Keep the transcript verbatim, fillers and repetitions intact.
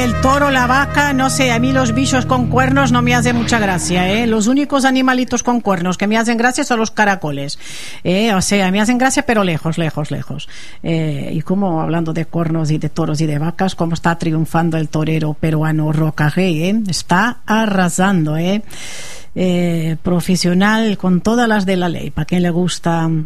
el toro, la vaca, no sé, a mí los bichos con cuernos no me hacen mucha gracia, ¿eh? Los únicos animalitos con cuernos que me hacen gracia son los caracoles, ¿eh? O sea, me hacen gracia, pero lejos, lejos, lejos. Eh, y como, hablando de cuernos y de toros y de vacas, cómo está triunfando el torero peruano Rocarrey, ¿eh? Está arrasando, ¿eh? Eh, profesional con todas las de la ley. ¿Para quien le gusta